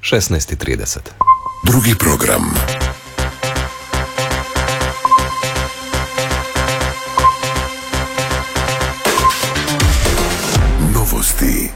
16:30. Drugi program. Novosti.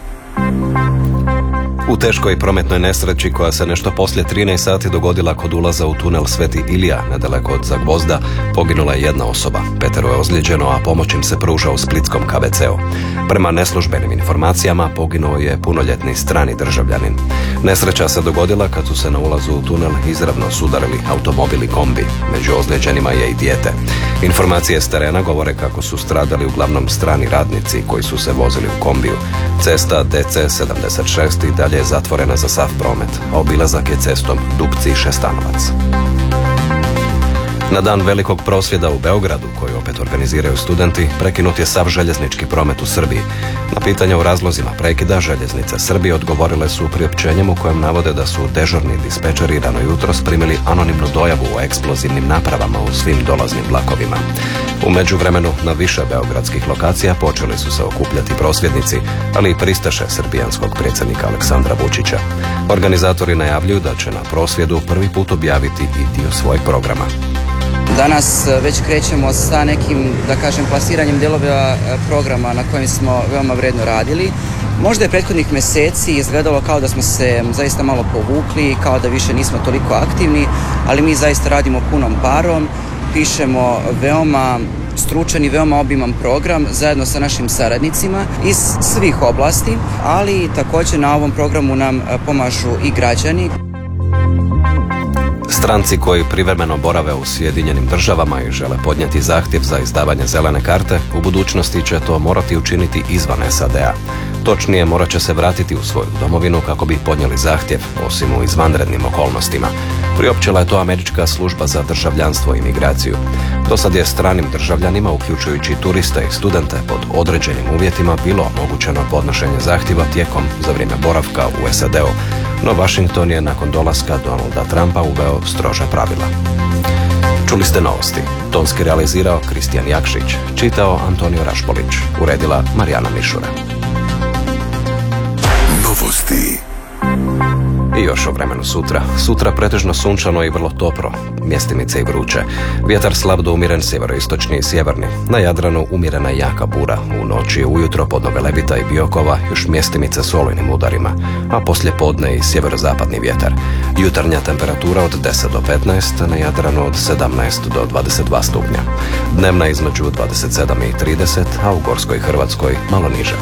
U teškoj prometnoj nesreći koja se nešto poslije 13 sati dogodila kod ulaza u tunel Sveti Ilija, nedaleko od Zagvozda, poginula je jedna osoba. 5 je ozlijeđeno, a pomoć im se pruža u splitskom KBC-u. Prema neslužbenim informacijama poginuo je punoljetni strani državljanin. Nesreća se dogodila kad su se na ulazu u tunel izravno sudarili automobil i kombi. Među ozlijeđenima je i dijete. Informacije s terena govore kako su stradali uglavnom strani radnici koji su se vozili u kombiju. Cesta DC-76 i dalje je zatvorena za sav promet, a obilazak je cestom Dupci-Šestanovac. Na dan velikog prosvjeda u Beogradu, koji opet organiziraju studenti, prekinut je sav željeznički promet u Srbiji. Na pitanja o razlozima prekida željeznice Srbije odgovorile su priopćenjem u kojem navode da su dežurni dispečeri rano jutros primili anonimnu dojavu o eksplozivnim napravama u svim dolaznim vlakovima. U međuvremenu na više beogradskih lokacija počeli su se okupljati prosvjednici, ali i pristaše srbijanskog predsjednika Aleksandra Vučića. Organizatori najavljuju da će na prosvjedu prvi put objaviti i dio svojeg programa. Danas već krećemo sa nekim, da kažem, plasiranjem dijelova programa na kojem smo veoma vredno radili. Možda je prethodnih mjeseci izgledalo kao da smo se zaista malo povukli, kao da više nismo toliko aktivni, ali mi zaista radimo punom parom, pišemo veoma stručan i veoma obiman program zajedno sa našim saradnicima iz svih oblasti, ali također na ovom programu nam pomažu i građani. Stranci koji privremeno borave u Sjedinjenim Državama i žele podnijeti zahtjev za izdavanje zelene karte, u budućnosti će to morati učiniti izvan SAD-a. Točnije, morat će se vratiti u svoju domovinu kako bi podnijeli zahtjev, osim u izvanrednim okolnostima. Priopćila je to Američka služba za državljanstvo i migraciju. Do sad je stranim državljanima, uključujući turiste i studente, pod određenim uvjetima bilo omogućeno podnošenje zahtjeva tijekom za vrijeme boravka u SAD-u. No Washington je nakon dolaska Donalda Trumpa uveo stroža pravila. Čuli ste novosti. Tonski realizirao Kristijan Jakšić, čitao Antonio Rašpolić, uredila Marijana Mišura. Novosti. I još o vremenu sutra. Sutra pretežno sunčano i vrlo toplo, mjestimice i vruće. Vjetar slab do umjeren sjeveroistočni i sjeverni. Na Jadranu umjerena jaka bura. U noći i ujutro podno Velebita i Biokova još mjestimice s olujnim udarima, a poslije podne i sjeverozapadni vjetar. Jutarnja temperatura od 10 do 15, na Jadranu od 17 do 22 stupnja. Dnevna između 27 i 30, a u Gorskoj Hrvatskoj malo niže.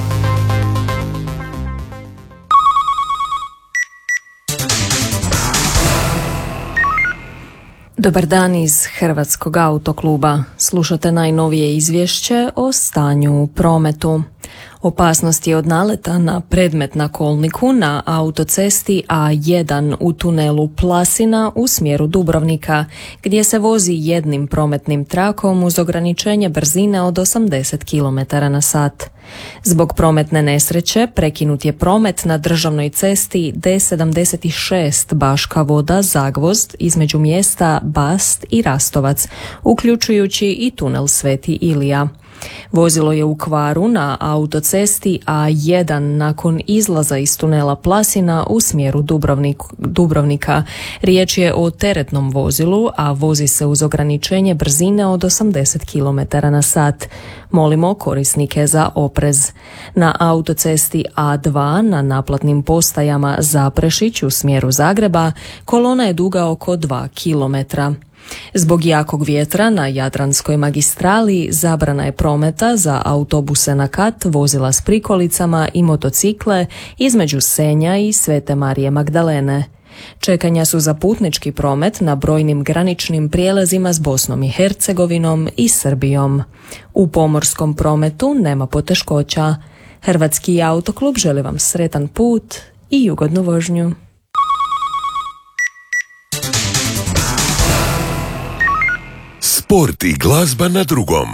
Dobar dan iz Hrvatskog autokluba. Slušate najnovije izvješće o stanju u prometu. Opasnost je od naleta na predmet na kolniku na autocesti A1 u tunelu Plasina u smjeru Dubrovnika, gdje se vozi jednim prometnim trakom uz ograničenje brzine od 80 km/h. Zbog prometne nesreće prekinut je promet na državnoj cesti D76 Baška Voda Zagvozd između mjesta Bast i Rastovac, uključujući i tunel Sveti Ilija. Vozilo je u kvaru na autocesti A1 nakon izlaza iz tunela Plasina u smjeru Dubrovnika. Riječ je o teretnom vozilu, a vozi se uz ograničenje brzine od 80 km/h. Molimo korisnike za oprez. Na autocesti A2 na naplatnim postajama Zaprešić u smjeru Zagreba kolona je duga oko 2 km. Zbog jakog vjetra na Jadranskoj magistrali zabrana je prometa za autobuse na kat, vozila s prikolicama i motocikle između Senja i Svete Marije Magdalene. Čekanja su za putnički promet na brojnim graničnim prijelazima s Bosnom i Hercegovinom i Srbijom. U pomorskom prometu nema poteškoća. Hrvatski autoklub želi vam sretan put i ugodnu vožnju. Sport i glazba na drugom.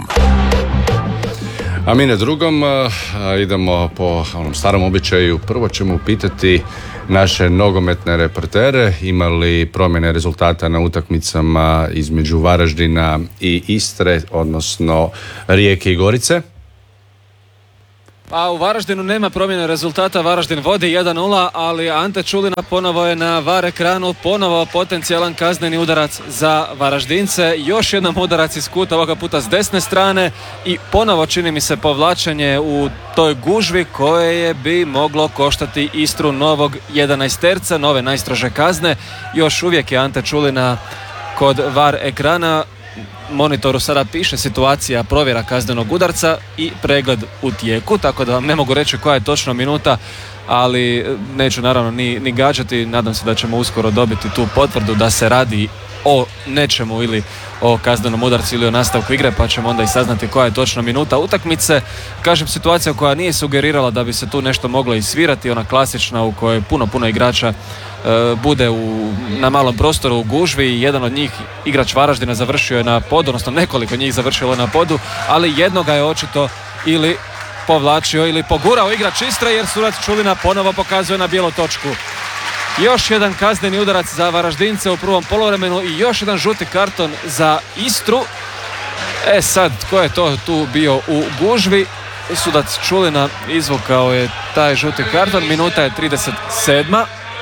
A mi na drugom idemo po onom starom običaju. Prvo ćemo pitati naše nogometne reportere ima li promjene rezultata na utakmicama između Varaždina i Istre, odnosno Rijeke i Gorice. A u Varaždinu nema promjene rezultata, Varaždin vodi 1-0, ali Ante Čulina ponovo je na VAR ekranu, ponovo potencijalan kazneni udarac za Varaždince, još jednom udarac iz kuta, ovoga puta s desne strane i ponovo čini mi se povlačenje u toj gužvi koje bi moglo koštati Istru novog 11-terca, nove najstrože kazne. Još uvijek je Ante Čulina kod VAR ekrana. Monitoru sada piše situacija provjera kaznenog udarca i pregled u tijeku, tako da vam ne mogu reći koja je točno minuta, ali neću naravno ni gađati. Nadam se da ćemo uskoro dobiti tu potvrdu da se radi o nečemu ili o kaznenom udarcu ili o nastavku igre, pa ćemo onda i saznati koja je točno minuta utakmice. Kažem, situacija koja nije sugerirala da bi se tu nešto moglo isvirati, ona klasična u kojoj puno igrača bude na malom prostoru u gužvi. Jedan od njih, igrač Varaždina, završio je na podu, odnosno nekoliko njih završilo na podu, ali jednoga je očito ili povlačio ili pogurao igrač Istre, jer sudac Čulina ponovo pokazuje na bijelu točku. Još jedan kazneni udarac za Varaždince u prvom poluvremenu i još jedan žuti karton za Istru. Sad, tko je to tu bio u gužvi? Sudac Čulina izvukao je taj žuti karton, minuta je 37.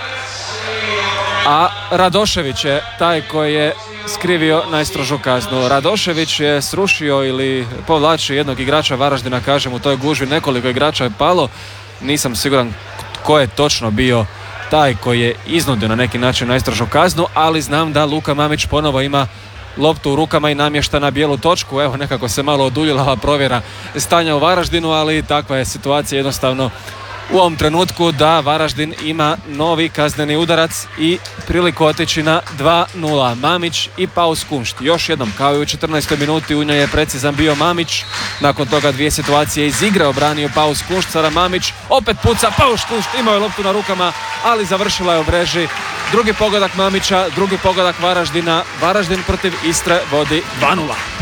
A Radošević je taj koji je skrivio najstrožu kaznu. Radošević je srušio ili povlačio jednog igrača Varaždina, kažem, u toj gužvi nekoliko igrača je palo. Nisam siguran tko je točno bio taj koji je iznudio na neki način najstrožu kaznu, ali znam da Luka Mamić ponovo ima loptu u rukama i namješta na bijelu točku. Evo, nekako se malo oduljila provjera stanja u Varaždinu, ali takva je situacija jednostavno u ovom trenutku da Varaždin ima novi kazneni udarac i priliku otići na 2-0. Mamić i Paus Kunšt. Još jednom, kao i u 14. minuti, u njoj je precizan bio Mamić. Nakon toga dvije situacije iz igre obranio Paus Kunšt. Sada Mamić opet puca, Paus Kunšt imao je loptu na rukama, ali završila je u mreži. Drugi pogodak Mamića, drugi pogodak Varaždina. Varaždin protiv Istre vodi 2-0.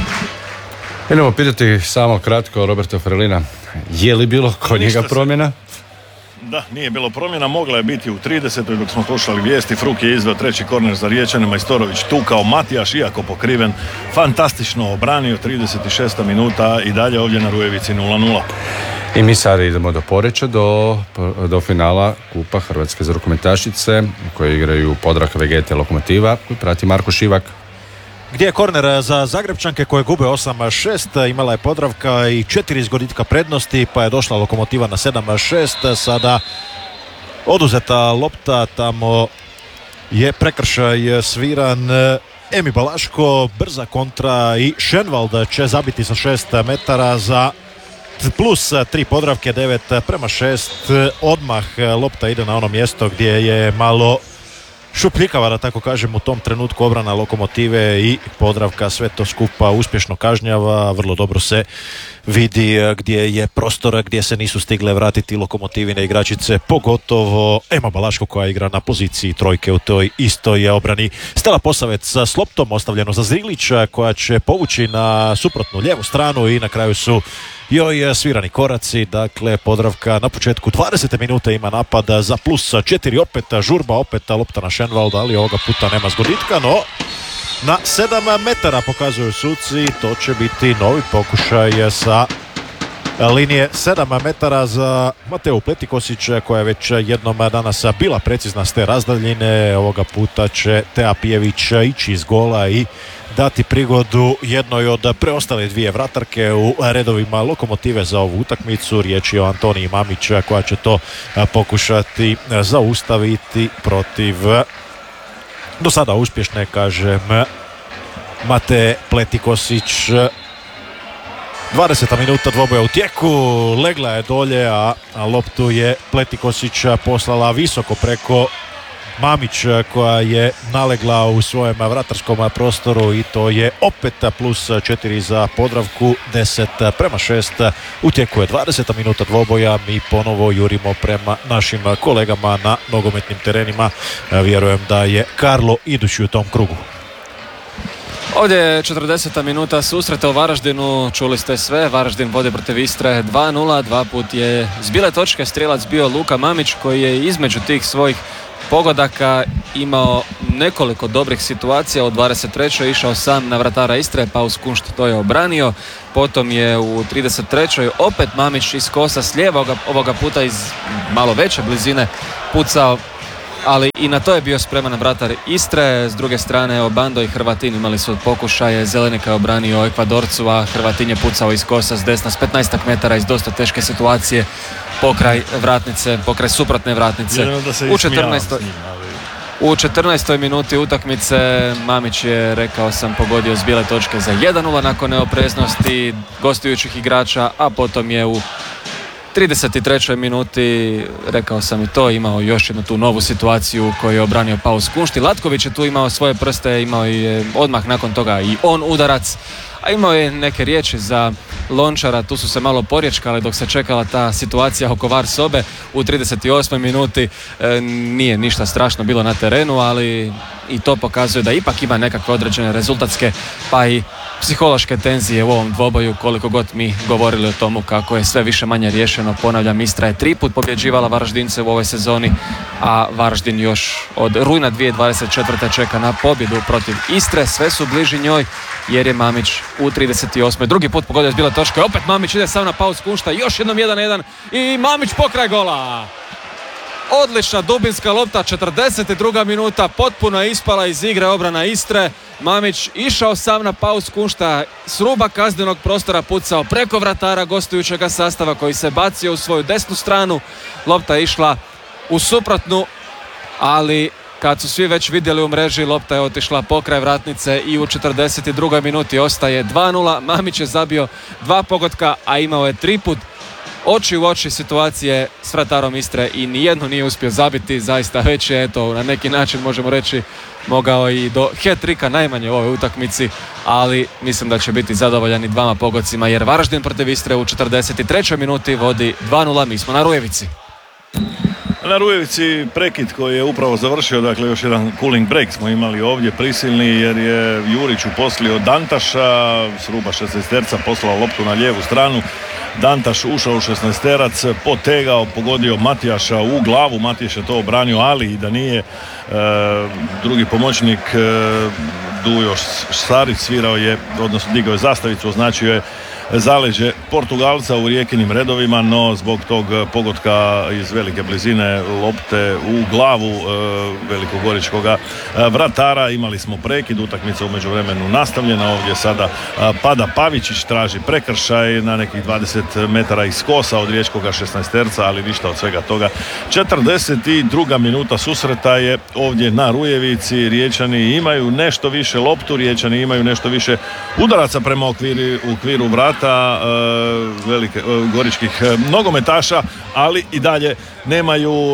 Idemo pitati samo kratko Roberto Frelina, je li bilo kod njega promjena? Da, nije bilo promjena, mogla je biti u 30. dok smo slušali vijesti. Fruk je izveo treći korner za Riječane, Majstorović tukao, Matijaš iako pokriven fantastično obranio. 36. minuta i dalje ovdje na Rujevici 0-0. I mi sad idemo do Poreča, do finala Kupa Hrvatske za rukometašice koje igraju Podravka, Vegete, Lokomotiva, koji prati Marko Šivak. Gdje je korner za Zagrebčanke koje gube 8-6, imala je Podravka i 4 izgoditka prednosti, pa je došla Lokomotiva na 7-6, sada oduzeta lopta, tamo je prekršaj sviran. Emi Balaško, brza kontra i Šenvald će zabiti sa 6 metara za plus 3 Podravke, 9-6, odmah lopta ide na ono mjesto gdje je malo šupljikava, da tako kažem, u tom trenutku obrana Lokomotive i Podravka sve to skupa uspješno kažnjava. Vrlo dobro se vidi gdje je prostora, gdje se nisu stigle vratiti Lokomotivine igračice, pogotovo Ema Balaško koja igra na poziciji trojke u toj istoj obrani. Stela Posavec s loptom, ostavljeno za Zrilića koja će povući na suprotnu lijevu stranu i na kraju su joj svirani koraci. Dakle, Podravka na početku 20. minute ima napada za plus 4, opet žurba, opet lopta na Šenvalda, ali ovoga puta nema zgoditka, no na 7 metara pokazuju suci, to će biti novi pokušaj sa linije 7 metara za Mateu Pletikosića koja je već jednom danas bila precizna s te razdaljine. Ovoga puta će Tea Pijević ići iz gola i dati prigodu jednoj od preostale dvije vratarke u redovima Lokomotive za ovu utakmicu. Riječ je o Antoniji Mamić koja će to pokušati zaustaviti protiv do sada uspješne, kažem, Mate Pletikosić. 20. minuta dvoboja u tijeku, legla je dolje, a loptu je Pletikosić poslala visoko preko Mamić koja je nalegla u svojem vratarskom prostoru i to je opet plus 4 za Podravku, 10-6. U tijeku je 20. minuta dvoboja, mi ponovo jurimo prema našim kolegama na nogometnim terenima. Vjerujem da je Karlo idući u tom krugu. Ovdje je 40. minuta susreta u Varaždinu, čuli ste sve, Varaždin vodi protiv Istre 2-0, dva put je s bile točke strijelac bio Luka Mamić koji je između tih svojih pogodaka imao nekoliko dobrih situacija. U 23. išao sam na vratara Istre, Paus Kunšt to je obranio. Potom je u 33. opet Mamić iz kosa s lijeva, ovoga puta iz malo veće blizine pucao, ali i na to je bio spreman vratar Istre. S druge strane Obando i Hrvatin imali su pokušaje, Zelenika je obranio Ekvadorcu, a Hrvatin je pucao iz kosa s desna s 15 metara iz dosta teške situacije pokraj vratnice, pokraj suprotne vratnice. U 14. minuti utakmice Mamić je, rekao sam, pogodio s bijele točke za 1-0 nakon neopreznosti gostujućih igrača, a potom je u 33. minuti, rekao sam i to, imao još jednu tu novu situaciju u kojoj je obranio Paus Kunšt. Latković je tu imao svoje prste, imao je odmah nakon toga i on udarac, a imao je neke riječi za Lončara, tu su se malo porječkali dok se čekala ta situacija oko VAR sobe. U 38. minuti nije ništa strašno bilo na terenu, ali i to pokazuje da ipak ima nekakve određene rezultatske pa i psihološke tenzije u ovom dvoboju, koliko god mi govorili o tomu kako je sve više manje riješeno. Ponavljam, Istra je 3 put pobjeđivala Varaždince u ovoj sezoni, a Varaždin još od rujna 2024. čeka na pobjedu protiv Istre. Sve su bliži njoj jer je Mamić u 38. drugi put pogodio s bile točke. Opet Mamić ide sam na Paus Kunšta, još jednom 1-1 i Mamić pokraj gola. Odlična dubinska lopta, 42. minuta, potpuno je ispala iz igre obrana Istre. Mamić išao sam na Paus Kunšta, s ruba kaznenog prostora pucao preko vratara gostujućega sastava koji se bacio u svoju desnu stranu. Lopta je išla u suprotnu, ali kad su svi već vidjeli u mreži, lopta je otišla pokraj vratnice i u 42. minuti ostaje 2-0. Mamić je zabio 2 pogotka, a imao je 3 put oči u oči situacije s vratarom Istre i nijedno nije uspio zabiti. Zaista već je, eto, na neki način možemo reći, mogao i do hat-trika najmanje u ovoj utakmici, ali mislim da će biti zadovoljan i 2 pogodcima jer Varaždin protiv Istre u 43. minuti vodi 2-0. Mi smo na Rujevici. Na Rujevici prekid koji je upravo završio, dakle još jedan cooling break smo imali ovdje prisilni jer je Jurić uposlio Dantaša, s ruba 16-terca poslao loptu na lijevu stranu. Dantaš ušao u 16-terac, potegao, pogodio Matijaša u glavu. Matijaš je to obranio, ali i da nije drugi pomoćnik Dujo Šarić svirao je, odnosno digao je zastavicu, označio je zaleđe Portugalca u Rijekinim redovima, no zbog tog pogotka iz velike blizine lopte u glavu velikogoričkoga vratara imali smo prekid. Utakmica u međuvremenu nastavljena. Ovdje sada pada Pavičić, traži prekršaj na nekih 20 metara iz kosa od riječkoga 16-terca, ali ništa od svega toga. 42. minuta susreta je ovdje na Rujevici. Riječani imaju nešto više loptu, Riječani imaju nešto više udaraca prema okviru vrata goričkih nogometaša, ali i dalje nemaju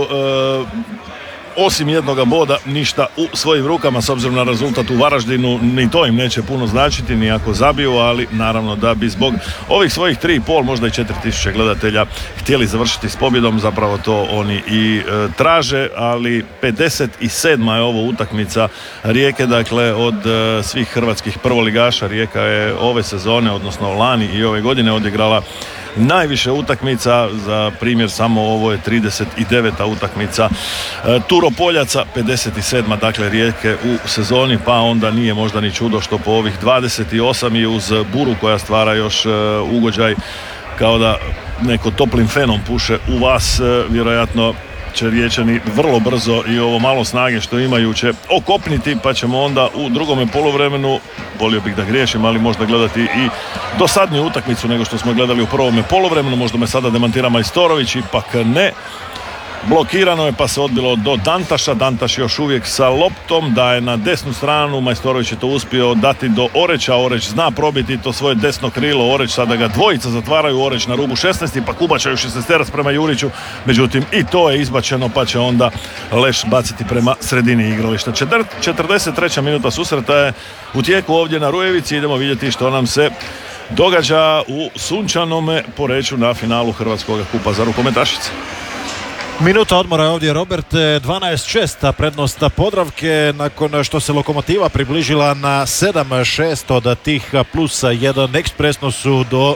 osim jednoga boda ništa u svojim rukama. S obzirom na rezultat u Varaždinu, ni to im neće puno značiti, ni ako zabiju, ali naravno da bi zbog ovih svojih 3,5, možda i 4.000 gledatelja htjeli završiti s pobjedom, zapravo to oni i traže, ali 57. je ovo utakmica Rijeke, dakle od svih hrvatskih prvoligaša Rijeka je ove sezone, odnosno lani i ove godine odigrala najviše utakmica. Za primjer samo ovo je 39. utakmica Turopoljaca, 57. dakle Rijeke u sezoni, pa onda nije možda ni čudo što po ovih 28 i uz buru koja stvara još ugođaj kao da neko toplim fenom puše u vas, vjerojatno će Riječani vrlo brzo i ovo malo snage što imaju će okopniti, pa ćemo onda u drugome poluvremenu, volio bih da griješim, ali možda gledati i dosadniju utakmicu nego što smo gledali u prvome poluvremenu. Možda me sada demantira Majstorović, ipak ne. Blokirano je pa se odbilo do Dantaša. Dantaš još uvijek sa loptom, daje na desnu stranu. Majstorović je to uspio dati do Oreća. Oreć zna probiti to svoje desno krilo. Oreć sada ga dvojica zatvaraju. Oreć na rubu 16 pa ubačaju 16-terac prema Juriću. Međutim i to je izbačeno pa će onda Leš baciti prema sredini igrališta. 43. minuta susreta je u tijeku ovdje na Rujevici. Idemo vidjeti što nam se događa u sunčanome Poreču na finalu Hrvatskog kupa za rukometašice. Minuta odmora je ovdje, Robert. 12-6 prednost Podravke nakon što se Lokomotiva približila na 7-6 od tih plus 1. Ekspresno su do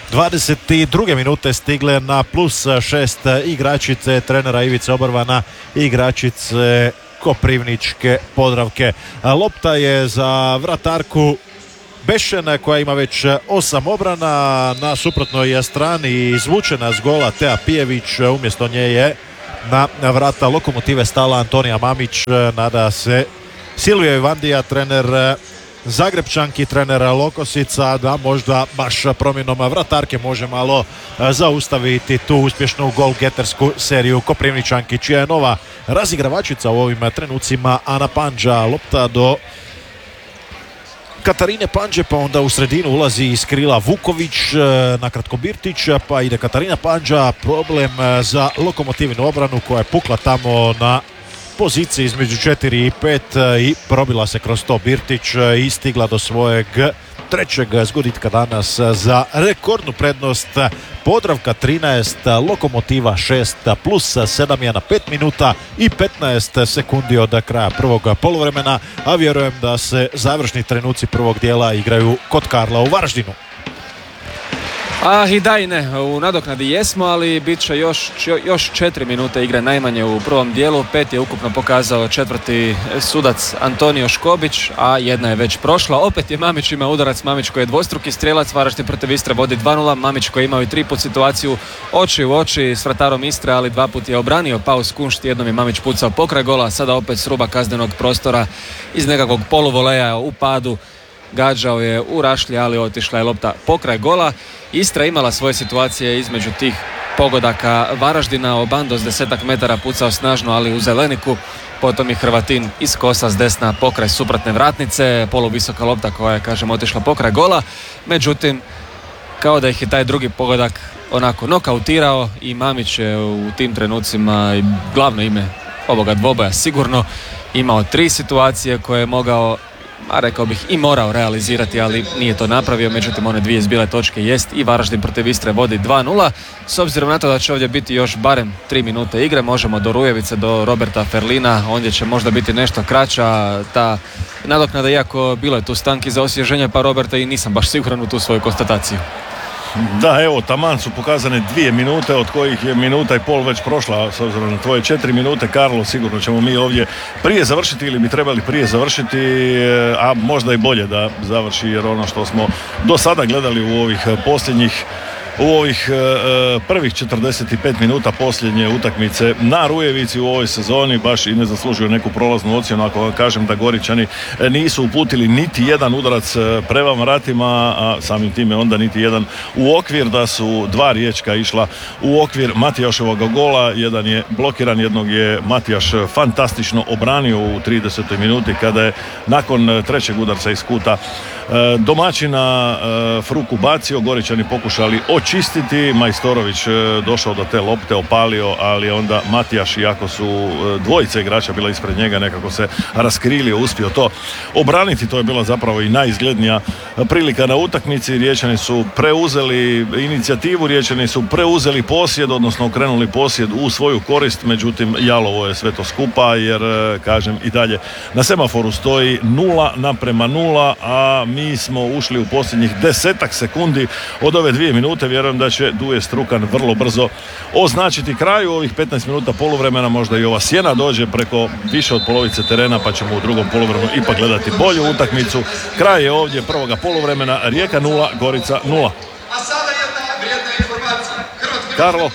22. minute stigle na plus 6 igračice trenera Ivice Obarvana, igračice Koprivničke Podravke. Lopta je za vratarku Bešena koja ima već 8 obrana na suprotnoj strani, izvučena s gola Teja Pijević, umjesto nje je na vrata Lokomotive stala Antonija Mamić. Nada se Silvio Ivandija, trener Zagrebčanki, trener Lokosica, da možda baš promjenom vratarke može malo zaustaviti tu uspješnu golgetersku seriju Koprivničanki, čija je nova razigravačica u ovim trenucima Ana Pandža. Lopta do Katarine Pandže, pa onda u sredinu ulazi iz krila Vuković, nakratko Birtić, pa ide Katarina Pandža. Problem za Lokomotivinu obranu koja je pukla tamo na poziciji između 4 i 5 i probila se kroz to Birtić i stigla do svojeg trećeg zgoditka danas za rekordnu prednost. Podravka 13, Lokomotiva 6 plus 7 je na 5 minuta i 15 sekundi od kraja prvog poluvremena, a vjerujem da se završni trenuci prvog dijela igraju kod Karla u Varaždinu. A i da i ne, u nadoknadi jesmo, ali bit će još 4 minute igre najmanje u prvom dijelu. 5 je ukupno pokazao četvrti sudac Antonio Škobić, a jedna je već prošla. Opet je Mamić ima udarac, Mamić koji je dvostruki strijelac. Varaždin protiv Istre vodi 2-0. Mamić koji je imao i 3 put situaciju oči u oči s vratarom Istre, ali 2 put je obranio Paus Kunšt, jednom je Mamić pucao pokraj gola, sada opet s ruba kaznenog prostora iz nekakvog poluvoleja u padu. Gađao je u rašlje, ali otišla je lopta pokraj gola. Istra imala svoje situacije između tih pogodaka Varaždina. Obando s 10 metara pucao snažno, ali u zeleniku. Potom je Hrvatin iz kosa s desna pokraj suprotne vratnice. Poluvisoka lopta koja je, kažem, otišla pokraj gola. Međutim, kao da ih je taj drugi pogodak onako nokautirao i Mamić je u tim trenucima glavno ime ovoga dvoboja sigurno imao 3 situacije koje je mogao, a rekao bih i morao realizirati, ali nije to napravio. Međutim, one 2 zbile točke jest i Varaždin protiv Istre vodi 2-0. S obzirom na to da će ovdje biti još barem 3 minute igre, možemo do Rujevice, do Roberta Ferlina, ondje će možda biti nešto kraća ta nadoknada, iako bilo je tu stanki za osvježenje, pa Roberta i nisam baš siguran u tu svoju konstataciju. Da, evo, taman su pokazane 2 minute, od kojih je minuta i pol već prošla, s obzirom na tvoje 4 minute, Karlo, sigurno ćemo mi ovdje prije završiti ili bi trebali prije završiti, a možda i bolje da završi, jer ono što smo do sada gledali u ovih prvih 45 minuta posljednje utakmice na Rujevici u ovoj sezoni baš i ne zaslužuju neku prolaznu ocjenu. Ako vam kažem da Goričani nisu uputili niti jedan udarac prema vratima, a samim time onda niti jedan u okvir, da su 2 riječka išla u okvir Matijaševog gola, jedan je blokiran, jednog je Matijaš fantastično obranio u 30. minuti kada je nakon trećeg udarca iz kuta domaćina Fruku bacio. Goričani pokušali očistiti, Majstorović došao do te lopte, opalio, ali onda Matijaš, iako su dvojica igrača bila ispred njega, nekako se raskrilio, uspio to obraniti. To je bila zapravo i najizglednija prilika na utakmici. Riječani su preuzeli inicijativu, Riječani su preuzeli posjed, odnosno okrenuli posjed u svoju korist, međutim jalovo je sve to skupa, jer kažem i dalje na semaforu stoji 0:0, a mi smo ušli u posljednjih 10 sekundi od ove 2 minute. Vjerujem da će Duje Strukan vrlo brzo označiti kraju ovih 15 minuta poluvremena. Možda i ova sjena dođe preko više od polovice terena, pa ćemo u drugom poluvremenu ipak gledati bolju utakmicu. Kraj je ovdje prvoga poluvremena, Rijeka 0, Gorica 0. A sada jedna vrijedna informacija. Karlo.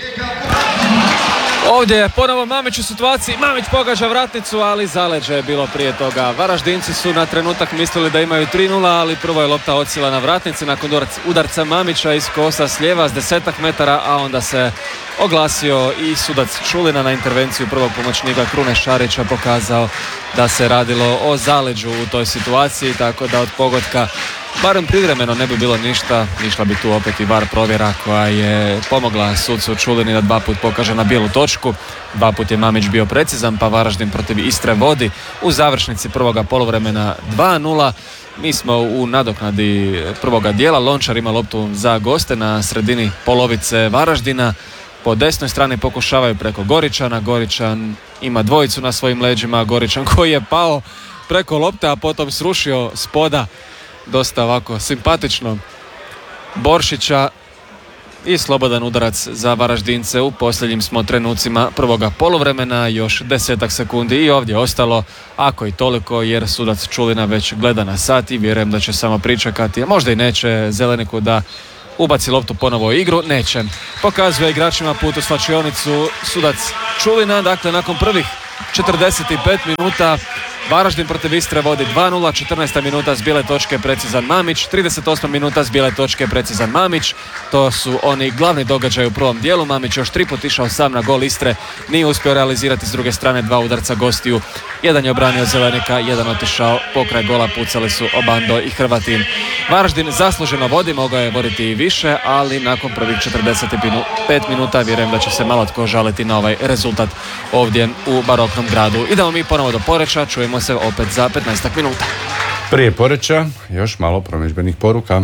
Ovdje je ponovo Mamić u situaciji, Mamić pogađa vratnicu, ali zaleđe je bilo prije toga. Varaždinci su na trenutak mislili da imaju 3:0, ali prvo je lopta odsjela na vratnici nakon udarca Mamića iz kosa s lijeva s 10 metara, a onda se oglasio i sudac Čulina na intervenciju prvog pomoćnika Krune Šarića, pokazao da se radilo o zaleđu u toj situaciji, tako da od pogotka barem privremeno ne bi bilo ništa. Išla bi tu opet i VAR provjera koja je pomogla sucu Čulini da 2 put pokaže na bijelu točku. 2 put je Mamić bio precizan, pa Varaždin protiv Istre vodi u završnici prvoga poluvremena 2:0. Mi smo u nadoknadi prvoga dijela. Lončar ima loptu za goste na sredini polovice Varaždina. Po desnoj strani pokušavaju preko Goričana. Goričan ima dvojicu na svojim leđima. Goričan koji je pao preko lopte, a potom srušio spoda dosta ovako simpatično Boršića. i slobodan udarac za Varaždince u posljednjim smo trenucima prvoga poluvremena, još 10 sekundi i ovdje ostalo, ako i toliko, jer sudac Čulina već gleda na sat i vjerujem da će samo pričekati, a možda i neće Zeleniku da ubaci loptu ponovo u igru, neće. Pokazuje igračima put u slačionicu sudac Čulina, dakle nakon prvih 45 minuta Varaždin protiv Istre vodi 2-0, 14. minuta s bijele točke precizan Mamić, 38. minuta s bijele točke precizan Mamić, to su oni glavni događaj u prvom dijelu. Mamić još 3 puta išao sam na gol Istre, nije uspio realizirati s druge strane 2 udarca gostiju, jedan je obranio Zelenika, jedan otišao pokraj gola, pucali su Obando i Hrvatin. Varaždin zasluženo vodi, mogao je voditi i više, ali nakon prvih 45 minuta vjerujem da će se malo tko žaliti na ovaj rezultat ovdje u baroknom gradu. Idemo mi ponovo do Poreča, čujemo se opet za 15 minuta. Prije Poreča još malo promidžbenih poruka.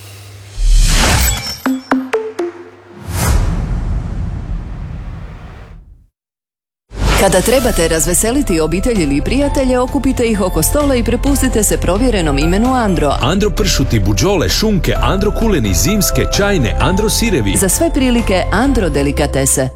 Kada trebate razveseliti obitelj ili prijatelje, okupite ih oko stola i prepustite se provjerenom imenu Andro. Andro pršuti, buđole, šunke, Andro kuleni, zimske, čajne, Andro sirevi. Za sve prilike Andro delikatese.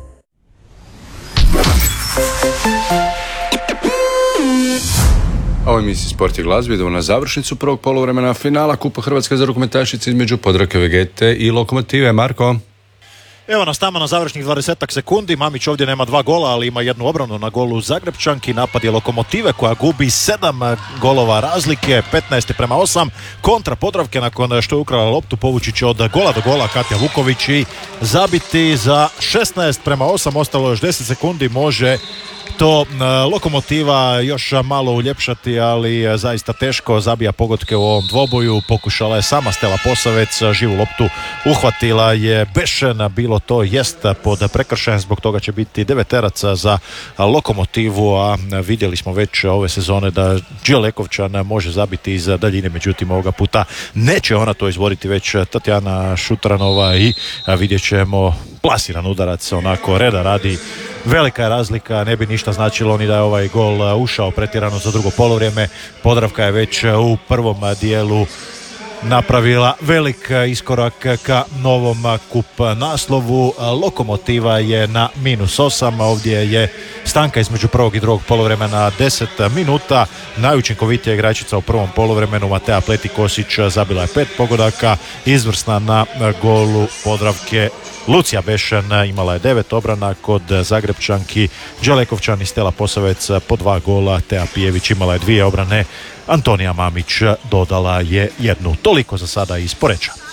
Ovo je emisija Sport i glazba, idemo na završnicu prvog poluvremena finala Kupa Hrvatske za rukometašice između Podravke Vegete i Lokomotive. Marko? Evo nas tamo na završnih 20 sekundi. Mamić ovdje nema 2 gola, ali ima jednu obranu na golu Zagrebčanki. Napad je Lokomotive koja gubi 7 golova razlike, 15:8. Kontra Podravke nakon što je ukrala loptu, povući će od gola do gola Katja Vuković i zabiti za 16:8. Ostalo još 10 sekundi, može to Lokomotiva još malo uljepšati, ali zaista teško, zabija pogodke u ovom dvoboju. Pokušala je sama Stela Posavec, živu loptu uhvatila je Bešen, bilo to jest pod prekršajem, zbog toga će biti 9 za Lokomotivu, a vidjeli smo već ove sezone da Đelekovčan može zabiti iz daljine, međutim ovoga puta neće ona to izboriti, već Tatjana Šutranova i vidjet ćemo plasiran udarac, onako reda radi. Velika je razlika, ne bi ništa značilo ni da je ovaj gol ušao pretjerano za drugo poluvrijeme. Podravka je već u prvom dijelu napravila velik iskorak ka novom kup naslovu. Lokomotiva je na -8, ovdje je stanka između prvog i drugog poluvremena 10 minuta. Najučinkovitija igračica u prvom poluvremenu Matea Pleti-Kosić zabila je 5 pogodaka, izvrsna na golu Podravke. Lucija Bešen imala je 9 obrana kod Zagrebčanki, Đelekovčan i Stela Posavec po 2 gola, Tea Pijević imala je 2 obrane, Antonija Mamić dodala je 1. Toliko za sada iz Poreča.